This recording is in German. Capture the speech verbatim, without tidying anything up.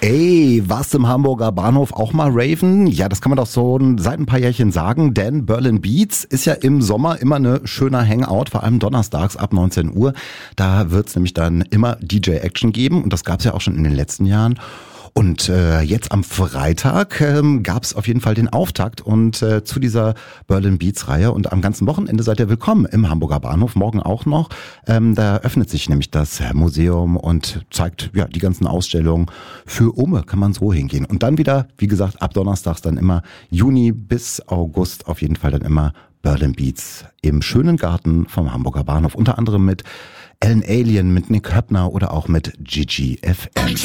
Ey, warst du im Hamburger Bahnhof auch mal raven? Ja, das kann man doch so seit ein paar Jährchen sagen, denn Berlin Beats ist ja im Sommer immer eine schöner Hangout, vor allem donnerstags ab neunzehn Uhr. Da wird's nämlich dann immer D J-Action geben und das gab's ja auch schon in den letzten Jahren. Und äh, jetzt am Freitag ähm, gab es auf jeden Fall den Auftakt und äh, zu dieser Berlin Beats Reihe und am ganzen Wochenende seid ihr willkommen im Hamburger Bahnhof, morgen auch noch. Ähm, da öffnet sich nämlich das Museum und zeigt ja die ganzen Ausstellungen. Für Umme kann man so hingehen. Und dann wieder, wie gesagt, ab Donnerstags dann immer Juni bis August auf jeden Fall dann immer Berlin Beats im schönen Garten vom Hamburger Bahnhof. Unter anderem mit Ellen Alien, mit Nick Höppner oder auch mit Gigi F M.